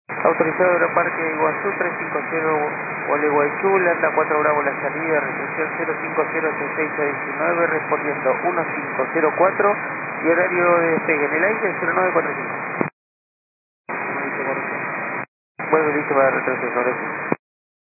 Autorizado Aeroparque Iguazú 350 Gualeguaychú, Landa 4 Bravo la salida, recepción 0506619, respondiendo 1504 y horario de despegue en el aire 0945. Vuelve listo para retroceso, gracias.